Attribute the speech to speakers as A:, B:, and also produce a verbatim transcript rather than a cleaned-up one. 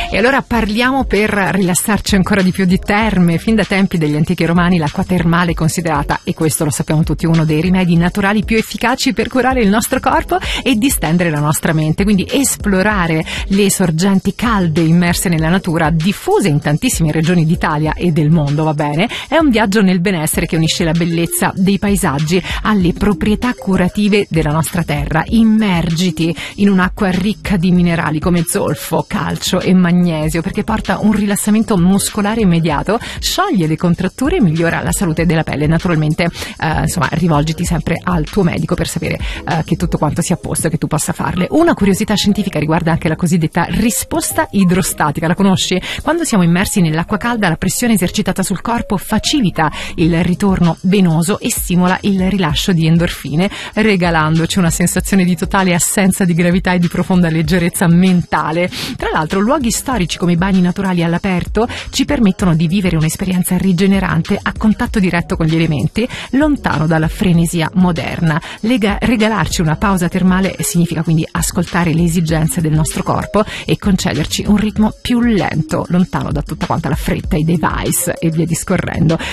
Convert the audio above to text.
A: E allora parliamo per rilassarci ancora di più di terme. Fin da tempi degli antichi romani l'acqua termale è considerata, e questo lo sappiamo tutti, uno dei rimedi naturali più efficaci per curare il nostro corpo e distendere la nostra mente. Quindi esplorare le sorgenti calde immerse nella natura, diffuse in tantissime regioni d'Italia e del mondo, va bene, è un viaggio nel benessere che unisce la bellezza dei paesaggi alle proprietà curative della nostra terra. Immergiti in un'acqua ricca di minerali come zolfo, calcio e magnesio, perché porta un rilassamento muscolare immediato, scioglie le contratture e migliora la salute della pelle. Naturalmente eh, insomma, rivolgiti sempre al tuo medico per sapere eh, che tutto quanto sia a posto e che tu possa farle. Una curiosità scientifica riguarda anche la cosiddetta risposta idrostatica. La conosci? Quando siamo immersi nell'acqua calda, la pressione esercitata sul corpo facilita il ritorno venoso e stimola il rilascio di endorfine, regalandoci una sensazione di totale assenza di gravità e di profonda leggerezza mentale. Tra l'altro, luoghi storici come i bagni naturali all'aperto ci permettono di vivere un'esperienza rigenerante a contatto diretto con gli elementi, lontano dalla frenesia moderna. Lega- regalarci una pausa termale significa quindi ascoltare le esigenze del nostro corpo e concederci un ritmo più lento, lontano da tutta quanta la fretta, i device e via discorrendo.